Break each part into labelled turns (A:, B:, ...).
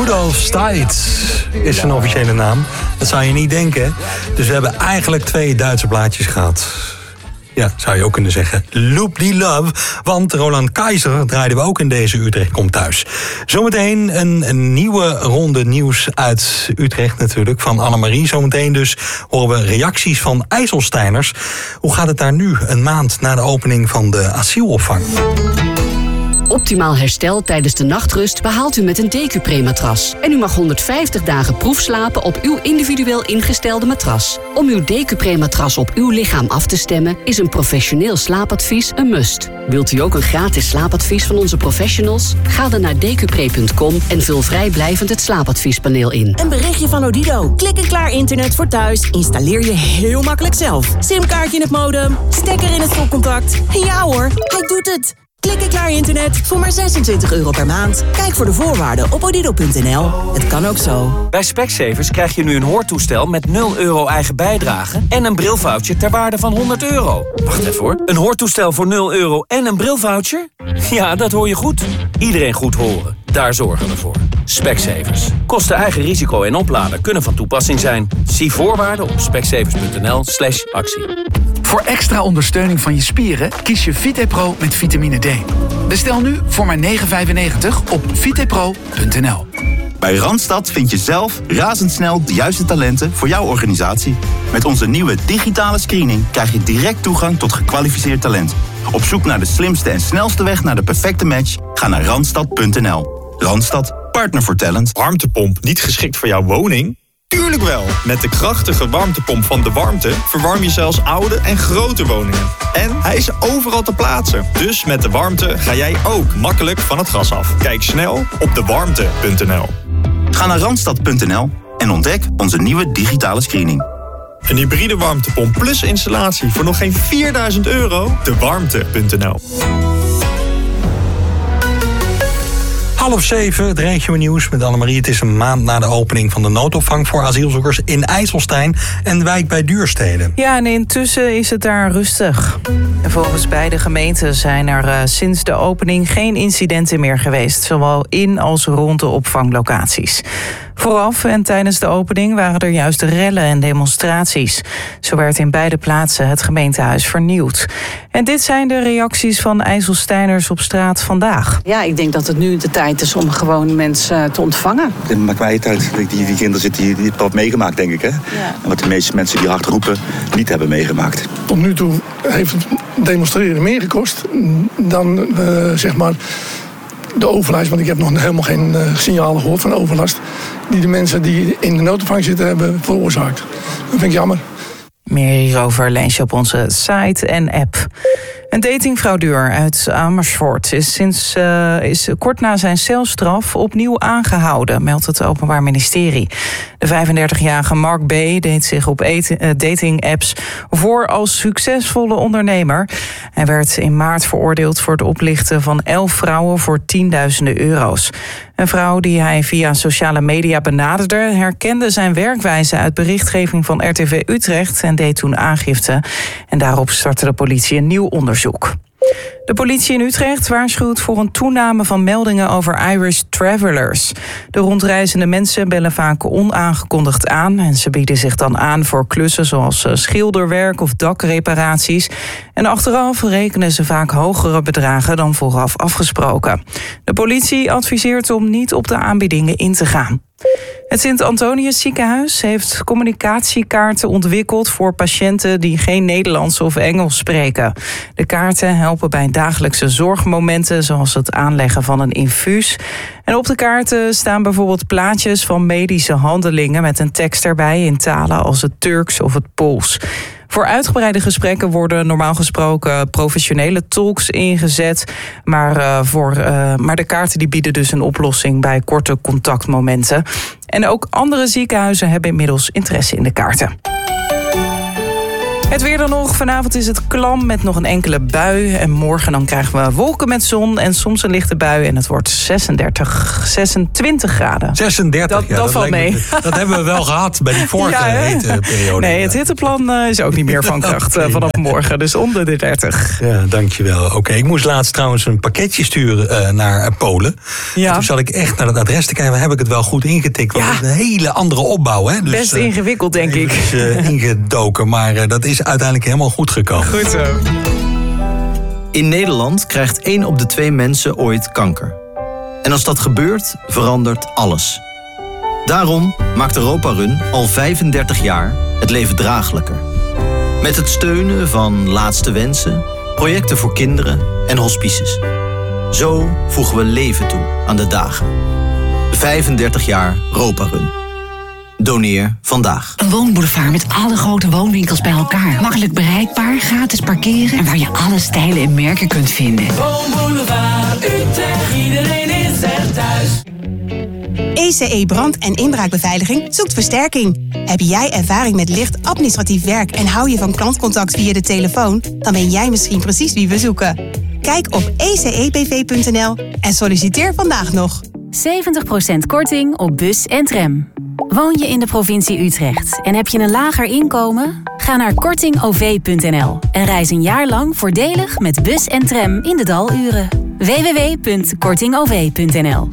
A: Rudolf Steitz is zijn officiële naam. Dat zou je niet denken. Dus we hebben eigenlijk 2 Duitse plaatjes gehad. Ja, zou je ook kunnen zeggen. Loop die love. Want Roland Keizer draaiden we ook in deze Utrecht Komt Thuis. Zometeen een nieuwe ronde nieuws uit Utrecht natuurlijk. Van Annemarie. Zometeen dus horen we reacties van IJsselsteiners. Hoe gaat het daar nu, een maand na de opening van de asielopvang?
B: Optimaal herstel tijdens de nachtrust behaalt u met een Decupre-matras. En u mag 150 dagen proefslapen op uw individueel ingestelde matras. Om uw Decupre-matras op uw lichaam af te stemmen is een professioneel slaapadvies een must. Wilt u ook een gratis slaapadvies van onze professionals? Ga dan naar decupre.com en vul vrijblijvend het slaapadviespaneel in.
C: Een berichtje van Odido. Klik en klaar internet voor thuis. Installeer je heel makkelijk zelf. Simkaartje in het modem, stekker in het stopcontact. Ja hoor, hij doet het. Klik en klaar internet voor maar €26 per maand. Kijk voor de voorwaarden op odido.nl. Het kan ook zo.
D: Bij Specsavers krijg je nu een hoortoestel met €0 eigen bijdrage en een brilvoucher ter waarde van €100. Wacht even hoor. Een hoortoestel voor €0 en een brilvoucher? Ja, dat hoor je goed. Iedereen goed horen. Daar zorgen we voor. Specsavers. Kosten eigen risico en oplader kunnen van toepassing zijn. Zie voorwaarden op specsavers.nl/actie.
E: Voor extra ondersteuning van je spieren kies je VitePro met vitamine D. Bestel nu voor maar €9,95 op vitepro.nl.
F: Bij Randstad vind je zelf razendsnel de juiste talenten voor jouw organisatie. Met onze nieuwe digitale screening krijg je direct toegang tot gekwalificeerd talent. Op zoek naar de slimste en snelste weg naar de perfecte match? Ga naar randstad.nl. Randstad, partner voor talent.
G: Warmtepomp niet geschikt voor jouw woning? Tuurlijk wel! Met de krachtige warmtepomp van De Warmte verwarm je zelfs oude en grote woningen. En hij is overal te plaatsen. Dus met De Warmte ga jij ook makkelijk van het gas af. Kijk snel op dewarmte.nl.
F: Ga naar randstad.nl en ontdek onze nieuwe digitale screening.
G: Een hybride warmtepomp plus installatie voor nog geen €4.000? Dewarmte.nl.
A: 6:30, het regio nieuws met Annemarie. Het is een maand na de opening van de noodopvang voor asielzoekers in IJsselstein en Wijk bij Duurstede.
H: Ja, en intussen is het daar rustig. En volgens beide gemeenten zijn er sinds de opening geen incidenten meer geweest, zowel in als rond de opvanglocaties. Vooraf en tijdens de opening waren er juist rellen en demonstraties. Zo werd in beide plaatsen het gemeentehuis vernieuwd. En dit zijn de reacties van IJsselsteiners op straat vandaag.
I: Ja, ik denk dat het nu de tijd is om gewoon mensen te ontvangen.
J: Het maakt mij het uit. Die kinderen zitten hier, die hebben wat meegemaakt, denk ik. Hè? Ja. En wat de meeste mensen die hard roepen niet hebben meegemaakt.
K: Tot nu toe heeft het demonstreren meer gekost dan zeg maar de overlast. Want ik heb nog helemaal geen signalen gehoord van overlast die de mensen die in de noodopvang zitten hebben veroorzaakt. Dat vind ik jammer.
H: Meer hierover lees je op onze site en app. Een datingfraudeur uit Amersfoort is kort na zijn celstraf opnieuw aangehouden, meldt het Openbaar Ministerie. De 35-jarige Mark B. deed zich op dating-apps voor als succesvolle ondernemer. Hij werd in maart veroordeeld voor het oplichten van 11 vrouwen voor tienduizenden euro's. Een vrouw die hij via sociale media benaderde herkende zijn werkwijze uit berichtgeving van RTV Utrecht en deed toen aangifte. En daarop startte de politie een nieuw onderzoek. De politie in Utrecht waarschuwt voor een toename van meldingen over Irish travelers. De rondreizende mensen bellen vaak onaangekondigd aan en ze bieden zich dan aan voor klussen zoals schilderwerk of dakreparaties. En achteraf rekenen ze vaak hogere bedragen dan vooraf afgesproken. De politie adviseert om niet op de aanbiedingen in te gaan. Het Sint-Antonius ziekenhuis heeft communicatiekaarten ontwikkeld voor patiënten die geen Nederlands of Engels spreken. De kaarten helpen bij dagelijkse zorgmomenten zoals het aanleggen van een infuus. En op de kaarten staan bijvoorbeeld plaatjes van medische handelingen met een tekst erbij in talen als het Turks of het Pools. Voor uitgebreide gesprekken worden normaal gesproken professionele tolks ingezet. Maar de kaarten die bieden dus een oplossing bij korte contactmomenten. En ook andere ziekenhuizen hebben inmiddels interesse in de kaarten. Het weer dan nog. Vanavond is het klam met nog een enkele bui. En morgen dan krijgen we wolken met zon en soms een lichte bui. En het wordt 26 graden.
A: 36,
H: dat valt mee.
A: Dat hebben we wel gehad bij die vorige hitteperiode.
H: Nee, het hitteplan is ook niet meer van kracht vanaf morgen. Dus onder de 30.
A: Ja, dankjewel. Oké, ik moest laatst trouwens een pakketje sturen naar Polen. Ja. Toen zat ik echt naar het adres te kijken. Heb ik het wel goed ingetikt? Want het is een hele andere opbouw. Hè? Dus,
H: best ingewikkeld, denk ik.
A: Ingedoken, maar dat is uiteindelijk helemaal goed gekomen.
H: Goed zo.
L: In Nederland krijgt 1 op de 2 mensen ooit kanker. En als dat gebeurt, verandert alles. Daarom maakt Europa Run al 35 jaar het leven draaglijker. Met het steunen van Laatste Wensen, projecten voor kinderen en hospices. Zo voegen we leven toe aan de dagen. 35 jaar Europa Run. Doneer vandaag.
M: Een woonboulevard met alle grote woonwinkels bij elkaar. Makkelijk bereikbaar, gratis parkeren en waar je alle stijlen en merken kunt vinden.
N: Woonboulevard Utrecht, iedereen is er thuis.
O: ECE Brand- en inbraakbeveiliging zoekt versterking. Heb jij ervaring met licht administratief werk en hou je van klantcontact via de telefoon? Dan ben jij misschien precies wie we zoeken. Kijk op ecebv.nl en solliciteer vandaag nog.
P: 70% korting op bus en tram. Woon je in de provincie Utrecht en heb je een lager inkomen? Ga naar kortingov.nl en reis een jaar lang voordelig met bus en tram in de daluren. www.kortingov.nl.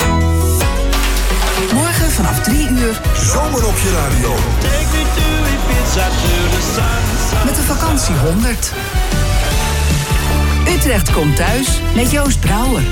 E: Morgen vanaf 3 uur.
Q: Zomer op je radio.
E: Met de vakantie 100. Utrecht komt thuis met Joost Brouwer.